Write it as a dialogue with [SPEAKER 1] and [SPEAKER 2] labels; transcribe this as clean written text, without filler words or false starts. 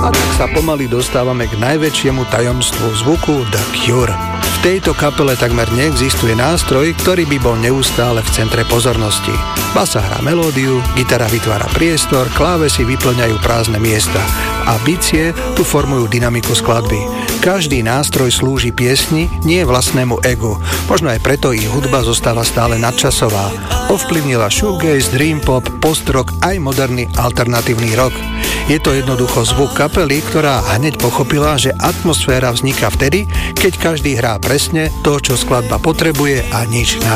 [SPEAKER 1] A tak sa pomaly dostávame k najväčšiemu tajomstvu zvuku The Cure. V tejto kapele takmer neexistuje nástroj, ktorý by bol neustále v centre pozornosti. Basa hrá melódiu, gitara vytvára priestor, klávesy vyplňajú prázdne miesta a bicie tu formujú dynamiku skladby. Každý nástroj slúži piesni, nie vlastnému egu. Možno aj preto ich hudba zostáva stále nadčasová. Ovplyvnila shoegaze, dream pop, post-rock aj moderný alternatívny rock. Je to jednoducho zvuk kapely, ktorá hneď pochopila, že atmosféra vzniká vtedy, keď každý hrá presne to, čo skladba potrebuje a nič naviac.